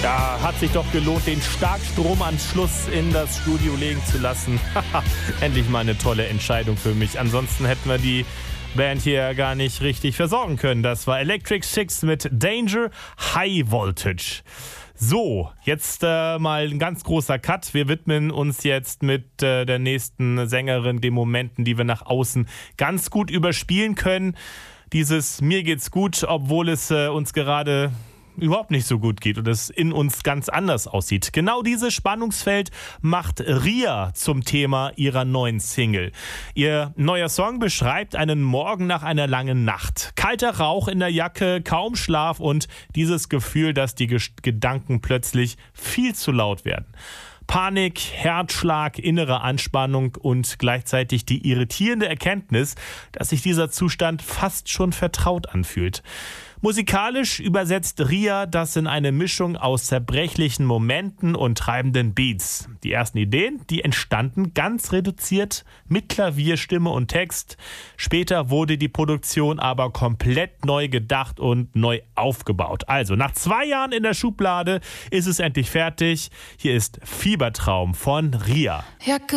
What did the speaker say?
Ja, hat sich doch gelohnt, den Starkstromanschluss in das Studio legen zu lassen. Endlich mal eine tolle Entscheidung für mich. Ansonsten hätten wir die Band hier gar nicht richtig versorgen können. Das war Electric Six mit Danger High Voltage. So, jetzt mal ein ganz großer Cut. Wir widmen uns jetzt mit der nächsten Sängerin den Momenten, die wir nach außen ganz gut überspielen können. Dieses Mir geht's gut, obwohl es uns gerade überhaupt nicht so gut geht und es in uns ganz anders aussieht. Genau dieses Spannungsfeld macht Ria zum Thema ihrer neuen Single. Ihr neuer Song beschreibt einen Morgen nach einer langen Nacht. Kalter Rauch in der Jacke, kaum Schlaf und dieses Gefühl, dass die Gedanken plötzlich viel zu laut werden. Panik, Herzschlag, innere Anspannung und gleichzeitig die irritierende Erkenntnis, dass sich dieser Zustand fast schon vertraut anfühlt. Musikalisch übersetzt Ria das in eine Mischung aus zerbrechlichen Momenten und treibenden Beats. Die ersten Ideen, die entstanden ganz reduziert mit Klavier, Stimme und Text. Später wurde die Produktion aber komplett neu gedacht und neu aufgebaut. Also nach 2 Jahren in der Schublade ist es endlich fertig. Hier ist Fiebertraum von Ria. Jacke